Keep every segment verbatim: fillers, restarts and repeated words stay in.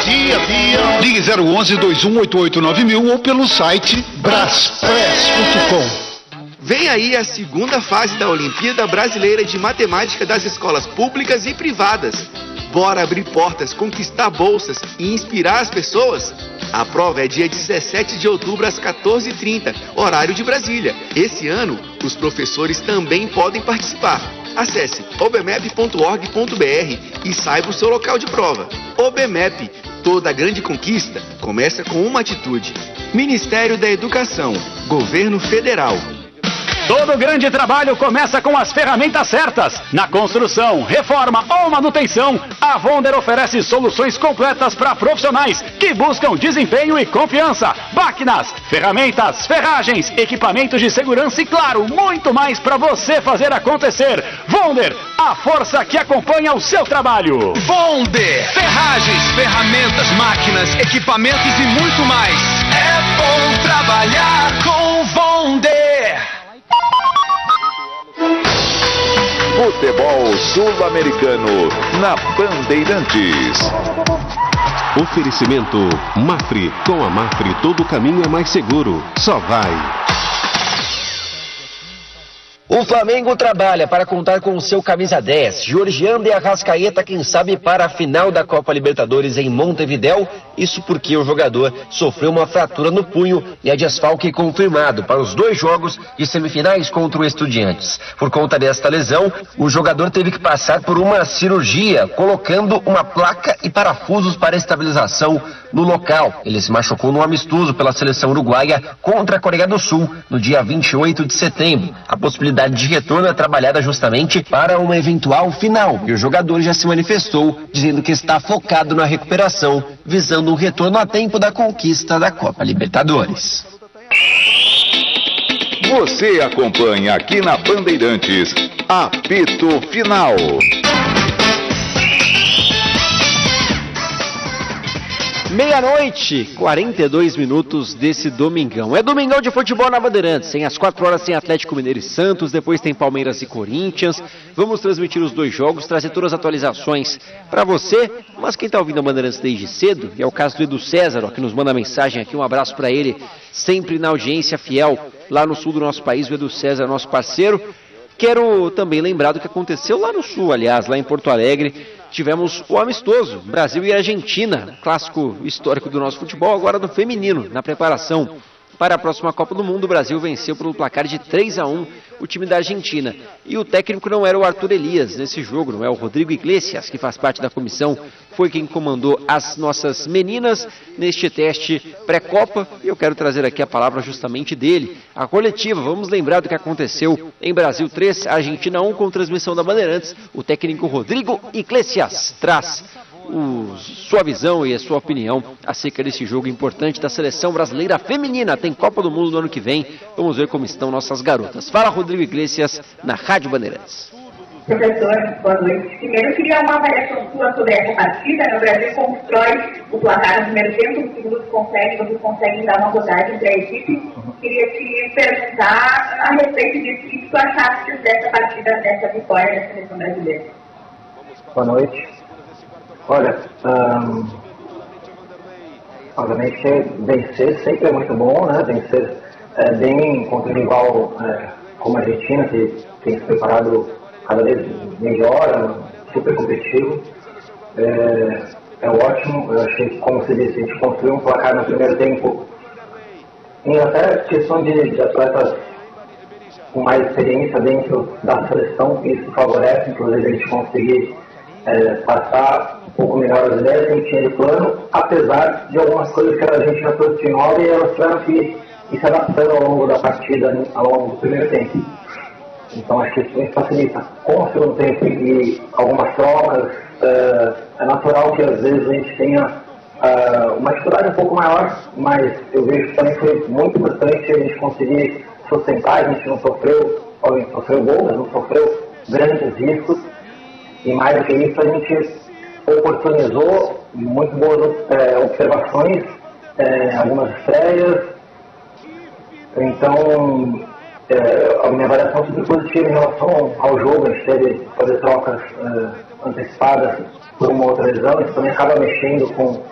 Via, via. Ligue zero onze, dois um oito oito nove mil ou pelo site braspress ponto com. Vem aí a segunda fase da Olimpíada Brasileira de Matemática das escolas públicas e privadas. Bora abrir portas, conquistar bolsas e inspirar as pessoas? A prova é dia dezessete de outubro às quatorze e trinta, horário de Brasília. Esse ano, os professores também podem participar. Acesse obmep ponto org ponto br e saiba o seu local de prova. OBMEP, toda grande conquista começa com uma atitude. Ministério da Educação, Governo Federal. Todo grande trabalho começa com as ferramentas certas. Na construção, reforma ou manutenção, a Vonder oferece soluções completas para profissionais que buscam desempenho e confiança. Máquinas, ferramentas, ferragens, equipamentos de segurança e, claro, muito mais para você fazer acontecer. Vonder, a força que acompanha o seu trabalho. Vonder, ferragens, ferramentas, máquinas, equipamentos e muito mais. É bom trabalhar com Vonder. Futebol Sul-Americano na Bandeirantes. Oferecimento Mafre. Com a Mafre todo o caminho é mais seguro. Só vai. O Flamengo trabalha para contar com o seu camisa dez, Georgiano de Arrascaeta, quem sabe para a final da Copa Libertadores em Montevidéu. Isso porque o jogador sofreu uma fratura no punho e é desfalque confirmado para os dois jogos de semifinais contra o Estudiantes. Por conta desta lesão, o jogador teve que passar por uma cirurgia, colocando uma placa e parafusos para estabilização no local. Ele se machucou no amistoso pela seleção uruguaia contra a Coreia do Sul no dia vinte e oito de setembro. A possibilidade de retorno é trabalhada justamente para uma eventual final, e o jogador já se manifestou dizendo que está focado na recuperação, visando um retorno a tempo da conquista da Copa Libertadores. Você acompanha aqui na Bandeirantes, apito final. Meia-noite, quarenta e dois minutos desse domingão. É domingão de futebol na Bandeirantes. Tem às quatro horas tem Atlético Mineiro e Santos, depois tem Palmeiras e Corinthians. Vamos transmitir os dois jogos, trazer todas as atualizações para você. Mas quem está ouvindo a Bandeirantes desde cedo, e é o caso do Edu César, ó, que nos manda mensagem aqui, um abraço para ele, sempre na audiência fiel lá no sul do nosso país, o Edu César, nosso parceiro. Quero também lembrar do que aconteceu lá no sul, aliás, lá em Porto Alegre. Tivemos o amistoso, Brasil e Argentina, clássico histórico do nosso futebol, agora no feminino, na preparação para a próxima Copa do Mundo. O Brasil venceu pelo placar de três a um o time da Argentina. E o técnico não era o Arthur Elias nesse jogo, não é o Rodrigo Iglesias, que faz parte da comissão, foi quem comandou as nossas meninas neste teste pré-Copa. E eu quero trazer aqui a palavra justamente dele, a coletiva. Vamos lembrar do que aconteceu em Brasil três, Argentina um, com transmissão da Bandeirantes. O técnico Rodrigo Iglesias traz O, sua visão e a sua opinião acerca desse jogo importante da seleção brasileira feminina. Tem Copa do Mundo no ano que vem. Vamos ver como estão nossas garotas. Fala Rodrigo Iglesias na Rádio Bandeirantes. Professor, boa noite. Primeiro, eu queria uma avaliação sua sobre essa partida. O Brasil constrói o placar no primeiro tempo, no segundo consegue, você consegue dar uma rodagem para a equipe. Queria te perguntar a respeito disso, o que tu achaste dessa partida, dessa vitória da seleção brasileira. Boa noite. Olha, hum, obviamente vencer sempre é muito bom, né? Vencer é, bem contra um rival é, como a Argentina, que tem se preparado cada vez melhor, super competitivo. É, é ótimo. Eu achei que, como você disse, a gente construiu um placar no primeiro tempo. E até questão de, de atletas com mais experiência dentro da seleção, isso favorece, inclusive, a gente conseguir é, passar um pouco melhor as ideias que a gente tinha de plano, apesar de algumas coisas que a gente já trouxe nova e elas tiveram que ir se adaptando ao longo da partida, né, ao longo do primeiro tempo. Então acho que isso facilita. Com o segundo tempo e algumas trocas, é, é natural que às vezes a gente tenha é, uma dificuldade um pouco maior, mas eu vejo que também foi muito importante a gente conseguir sustentar. A gente não sofreu, alguém sofreu gol, mas não sofreu grandes riscos, e mais do que isso a gente oportunizou muito boas é, observações, é, algumas estreias. Então, é, a minha avaliação é super positiva em relação ao jogo. A gente teve que fazer trocas é, antecipadas por uma outra lesão. Isso também acaba mexendo com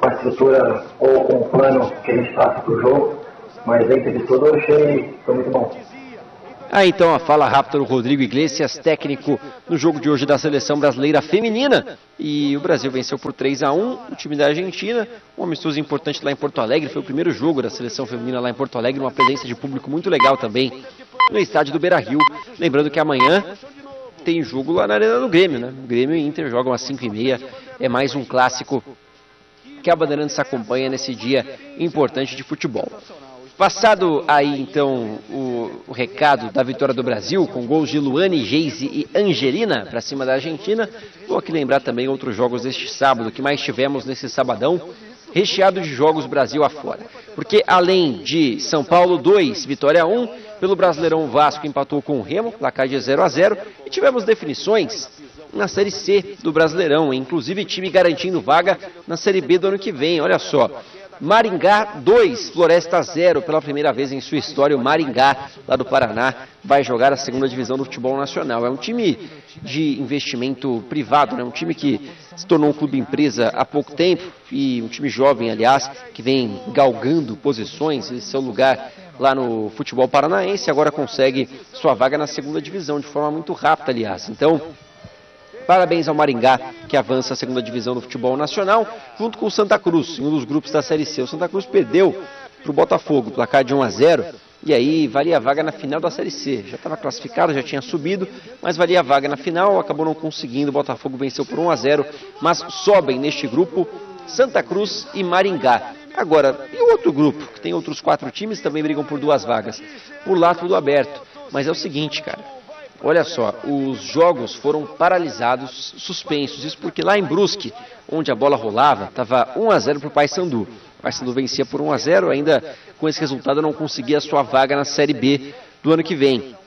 com a estrutura ou com o plano que a gente passa para o jogo, mas dentro de tudo eu achei que foi muito bom. Ah, então a fala rápida do Rodrigo Iglesias, técnico no jogo de hoje da Seleção Brasileira Feminina. E o Brasil venceu por três a um o time da Argentina, um amistoso importante lá em Porto Alegre. Foi o primeiro jogo da Seleção Feminina lá em Porto Alegre, uma presença de público muito legal também no estádio do Beira-Rio. Lembrando que amanhã tem jogo lá na Arena do Grêmio, né? O Grêmio e Inter jogam às cinco e meia, é mais um clássico que a Bandeirantes acompanha nesse dia importante de futebol. Passado aí, então, o, o recado da vitória do Brasil, com gols de Luane, Geise e Angelina para cima da Argentina, vou aqui lembrar também outros jogos deste sábado, que mais tivemos nesse sabadão, recheado de jogos Brasil afora. Porque além de São Paulo dois, Vitória um, pelo Brasileirão o Vasco empatou com o Remo, placar de zero a zero, e tivemos definições na Série C do Brasileirão, inclusive time garantindo vaga na Série B do ano que vem, olha só. Maringá dois, Floresta zero, pela primeira vez em sua história o Maringá, lá do Paraná, vai jogar a segunda divisão do futebol nacional. É um time de investimento privado, né? Um time que se tornou um clube empresa há pouco tempo, e um time jovem, aliás, que vem galgando posições em seu lugar lá no futebol paranaense, agora consegue sua vaga na segunda divisão, de forma muito rápida, aliás. Então, parabéns ao Maringá, que avança a segunda divisão do futebol nacional, junto com o Santa Cruz, em um dos grupos da Série C. O Santa Cruz perdeu para o Botafogo, placar de um a zero, e aí valia a vaga na final da Série C. Já estava classificado, já tinha subido, mas valia a vaga na final, acabou não conseguindo. O Botafogo venceu por um a zero, mas sobem neste grupo Santa Cruz e Maringá. Agora, e o outro grupo, que tem outros quatro times, também brigam por duas vagas. Por lá tudo aberto, mas é o seguinte, cara. Olha só, os jogos foram paralisados, suspensos, isso porque lá em Brusque, onde a bola rolava, estava um a zero para o Paysandu. O Paysandu vencia por um a zero, ainda com esse resultado não conseguia a sua vaga na Série B do ano que vem.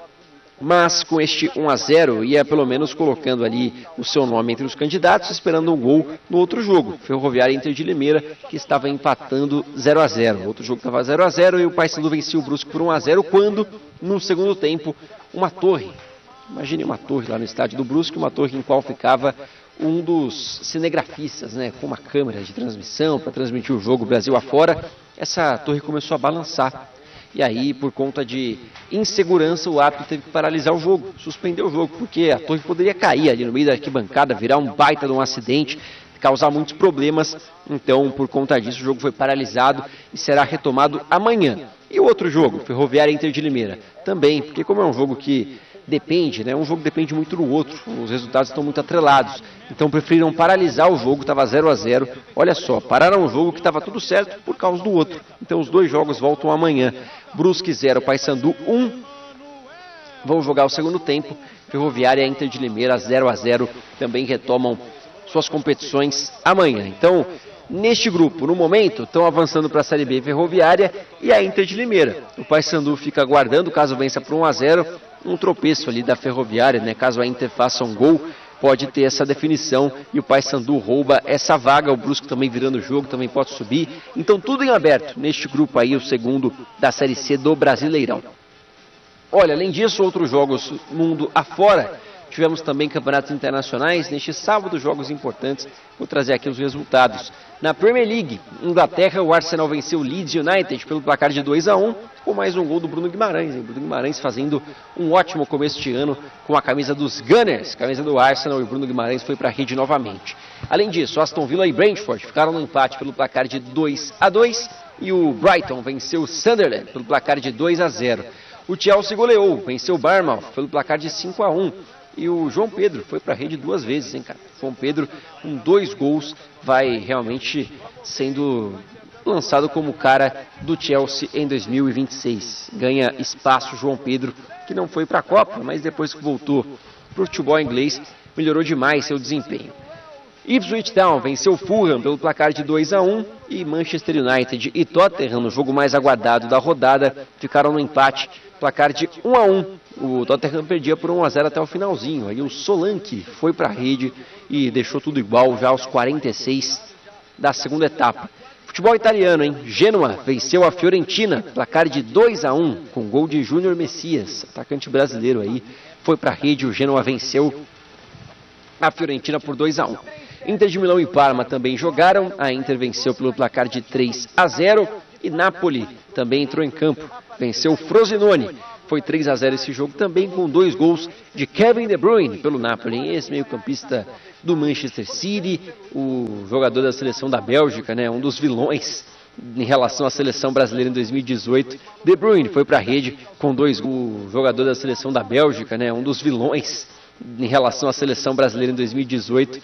Mas com este um a zero, ia pelo menos colocando ali o seu nome entre os candidatos, esperando um gol no outro jogo, Ferroviária Inter de Limeira, que estava empatando zero a zero. O outro jogo estava zero a zero e o Paysandu vencia o Brusque por um a zero, quando, no segundo tempo, uma torre, imagine uma torre lá no estádio do Brusque, uma torre em qual ficava um dos cinegrafistas, né, com uma câmera de transmissão para transmitir o jogo Brasil afora. Essa torre começou a balançar. E aí, por conta de insegurança, o árbitro teve que paralisar o jogo, suspender o jogo, porque a torre poderia cair ali no meio da arquibancada, virar um baita de um acidente, causar muitos problemas. Então, por conta disso, o jogo foi paralisado e será retomado amanhã. E o outro jogo, Ferroviária Inter de Limeira, também, porque como é um jogo que depende, né, um jogo depende muito do outro, os resultados estão muito atrelados. Então preferiram paralisar o jogo, estava zero a zero. Olha só, pararam um jogo que estava tudo certo por causa do outro. Então os dois jogos voltam amanhã. Brusque zero, Paysandu um. Vão jogar o segundo tempo. Ferroviária e Inter de Limeira zero a zero. Também retomam suas competições amanhã. Então, neste grupo, no momento, estão avançando para a Série B Ferroviária e a Inter de Limeira. O Paysandu fica aguardando, caso vença por um a zero, um tropeço ali da Ferroviária, né? Caso a Inter faça um gol, pode ter essa definição e o Paysandu rouba essa vaga. O Brusque também virando o jogo, também pode subir. Então tudo em aberto neste grupo aí, o segundo da Série C do Brasileirão. Olha, além disso, outros jogos mundo afora. Tivemos também campeonatos internacionais. Neste sábado, jogos importantes. Vou trazer aqui os resultados. Na Premier League, Inglaterra, o Arsenal venceu o Leeds United pelo placar de dois a um, com mais um gol do Bruno Guimarães. Hein? Bruno Guimarães fazendo um ótimo começo de ano com a camisa dos Gunners, camisa do Arsenal, e o Bruno Guimarães foi para a rede novamente. Além disso, Aston Villa e Brentford ficaram no empate pelo placar de dois a dois, e o Brighton venceu o Sunderland pelo placar de dois a zero. O Chelsea goleou, venceu o Bournemouth pelo placar de cinco a um. E o João Pedro foi para a rede duas vezes, hein, cara? João Pedro, com dois gols, vai realmente sendo lançado como cara do Chelsea em dois mil e vinte e seis. Ganha espaço João Pedro, que não foi para a Copa, mas depois que voltou para o futebol inglês, melhorou demais seu desempenho. Ipswich Town venceu o Fulham pelo placar de dois a um e Manchester United e Tottenham, no jogo mais aguardado da rodada, ficaram no empate, placar de um a um. O Tottenham perdia por um a zero até o finalzinho. Aí o Solanke foi para a rede e deixou tudo igual já aos quarenta e seis da segunda etapa. Futebol italiano, hein? Genoa venceu a Fiorentina, placar de dois a um, com gol de Júnior Messias, atacante brasileiro aí. Foi para a rede, o Genoa venceu a Fiorentina por dois a um. Inter de Milão e Parma também jogaram, a Inter venceu pelo placar de três a zero e Napoli também entrou em campo, venceu o Frosinone. Foi três a zero esse jogo também com dois gols de Kevin De Bruyne pelo Napoli, esse meio-campista do Manchester City, o jogador da seleção da Bélgica, né, um dos vilões em relação à seleção brasileira em dois mil e dezoito. De Bruyne foi para a rede com dois gols, o jogador da seleção da Bélgica, né, um dos vilões em relação à seleção brasileira em dois mil e dezoito.